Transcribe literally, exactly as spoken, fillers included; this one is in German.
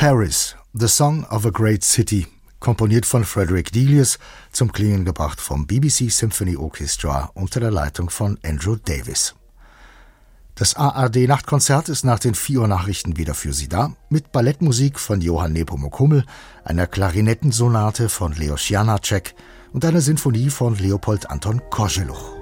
Paris, The Song of a Great City, komponiert von Frederick Delius, zum Klingen gebracht vom B B C Symphony Orchestra unter der Leitung von Andrew Davis. Das A R D-Nachtkonzert ist nach den vier Uhr Nachrichten wieder für Sie da, mit Ballettmusik von Johann Nepomuk Hummel, einer Klarinettensonate von Leos Janáček und einer Sinfonie von Leopold Anton Koželuch.